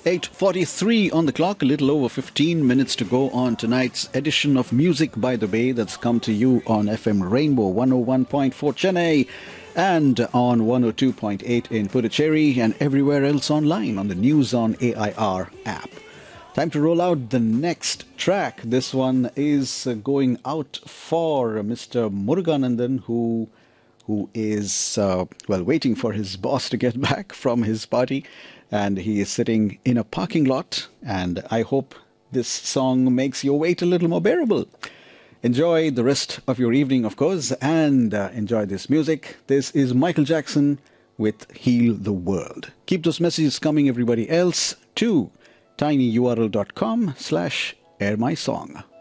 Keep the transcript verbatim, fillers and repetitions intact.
eight forty-three on the clock, a little over fifteen minutes to go on tonight's edition of Music by the Bay that's come to you on F M Rainbow one oh one point four Chennai and on one oh two point eight in Puducherry and everywhere else online on the News on A I R app. Time to roll out the next track. This one is going out for Mister Muruganandan, who who is, uh, well, waiting for his boss to get back from his party. And he is sitting in a parking lot. And I hope this song makes your wait a little more bearable. Enjoy the rest of your evening, of course, and uh, enjoy this music. This is Michael Jackson with Heal the World. Keep those messages coming, everybody else, to tinyurl.com slash air my song.